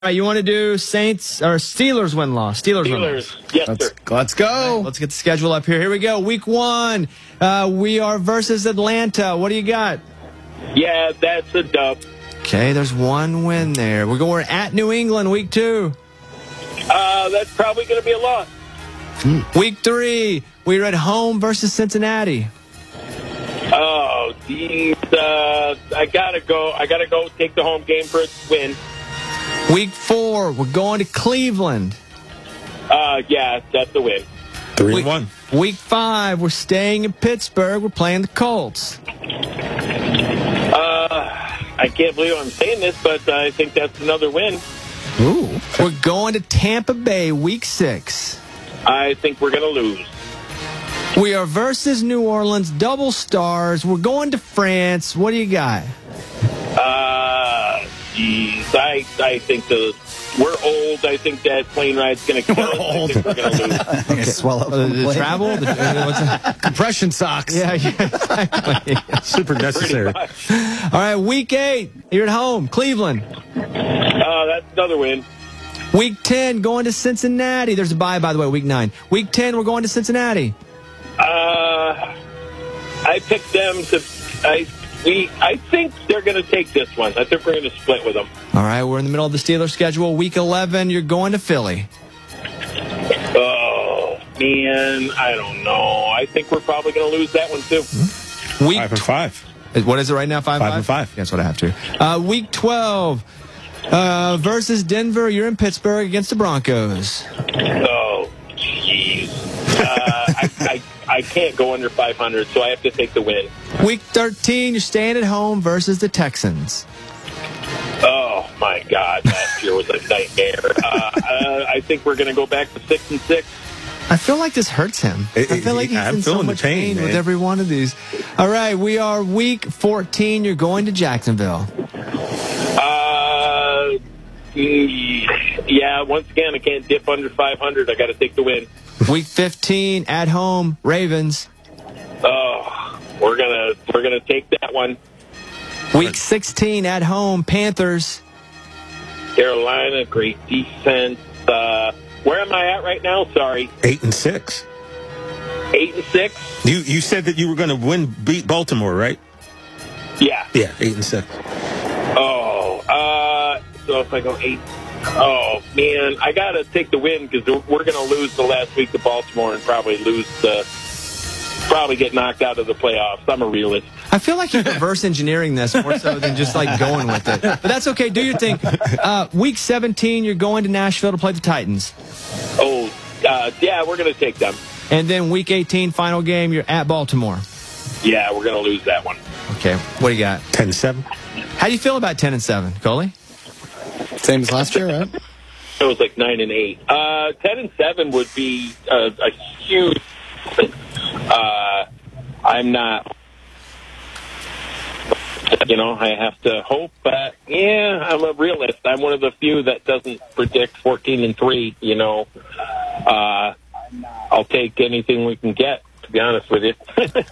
right, you want to do Saints or Steelers win-loss? Steelers win-loss. Yes, sir. Let's go. Right, let's get the schedule up here. Here we go. Week 1. We are versus Atlanta. What do you got? Yeah, that's a dub. Okay, there's one win there. We're at New England, week 2. That's probably going to be a loss. Week 3, we're at home versus Cincinnati. Oh, geez. I gotta go take the home game for a win. Week 4, we're going to Cleveland. Yeah, that's a win. 3-1. Week 5, we're staying in Pittsburgh. We're playing the Colts. I can't believe I'm saying this, but I think that's another win. Ooh. We're going to Tampa Bay, week 6. I think we're going to lose. We are versus New Orleans, double stars. We're going to France. What do you got? Geez. I think we're old. I think that plane ride's going to kill us. I think we're going to lose. Swell up The travel? What's that? Compression socks. Yeah, exactly. Super necessary. All right, week 8, you're at home, Cleveland. That's another win. Week 10, going to Cincinnati. There's a bye, by the way, week 9. Week 10, we're going to Cincinnati. I picked them to. I think they're going to take this one. I think we're going to split with them. All right, we're in the middle of the Steelers schedule. Week 11, you're going to Philly. Oh, man, I don't know. I think we're probably going to lose that one, too. Week 5-5. What is it right now, 5-5? 5-5. That's what I have to. Week 12, versus Denver. You're in Pittsburgh against the Broncos. Oh, jeez. I can't go under 500, so I have to take the win. Week 13, you're staying at home versus the Texans. Oh, my God. Last year was a nightmare. I think we're going to go back to 6-6. I feel like this hurts him. I feel like he's in so much pain with every one of these. All right, we are week 14. You're going to Jacksonville. Yeah, once again, I can't dip under 500. I got to take the win. Week 15, at home, Ravens. Oh, we're gonna take that one. Week 16, at home, Panthers. Carolina, great defense. Where am I at right now? Sorry. 8-6. 8-6. You said that you were going to beat Baltimore, right? Yeah. Yeah, 8-6. Oh, so if I go 8. Oh, man, I got to take the win because we're going to lose the last week to Baltimore and probably get knocked out of the playoffs. I'm a realist. I feel like you're reverse engineering this more so than just like going with it. But that's okay. Do your thing. Week 17, you're going to Nashville to play the Titans. Oh, yeah, we're going to take them. And then week 18, final game, you're at Baltimore. Yeah, we're going to lose that one. Okay, what do you got? 10-7. How do you feel about 10-7, Coley? Same as last year, right? It was like 9-8. 10-7 would be a huge. I'm not. I have to hope. Yeah, I'm a realist. I'm one of the few that doesn't predict 14-3. I'll take anything we can get. To be honest with you.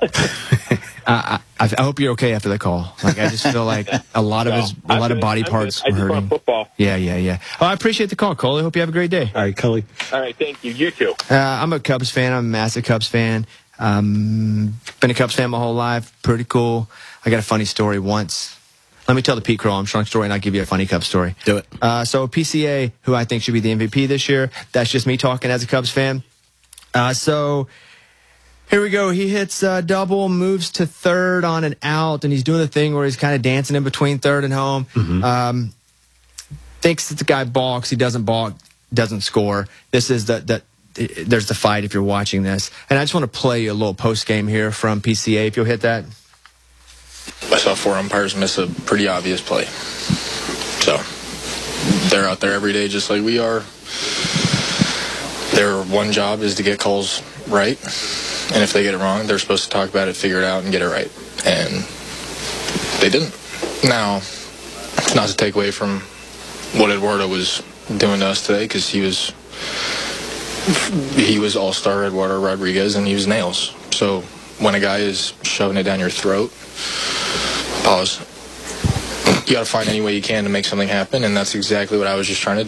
I hope you're okay after the call. Like I just feel like a lot of body parts were hurting. Football. Yeah. Oh, I appreciate the call, Coley. Hope you have a great day. All right, Coley. All right, thank you. You too. I'm a Cubs fan. I'm a massive Cubs fan. Been a Cubs fan my whole life. Pretty cool. I got a funny story once. Let me tell the Pete Crow Armstrong story, and I'll give you a funny Cubs story. Do it. So PCA, who I think should be the MVP this year, that's just me talking as a Cubs fan. So here we go. He hits a double, moves to third on an out, and he's doing the thing where he's kind of dancing in between third and home. Mm-hmm. Thinks that the guy balks. He doesn't balk, doesn't score. This is there's the fight if you're watching this. And I just want to play you a little post game here from PCA, if you'll hit that. I saw 4 umpires miss a pretty obvious play. So they're out there every day just like we are. Their one job is to get calls right. And if they get it wrong, they're supposed to talk about it, figure it out, and get it right. And they didn't. Now, it's not to take away from what Eduardo was doing to us today, because he was all-star Eduardo Rodriguez, and he was nails. So when a guy is shoving it down your throat, pause. got to find any way you can to make something happen, and that's exactly what I was just trying to do.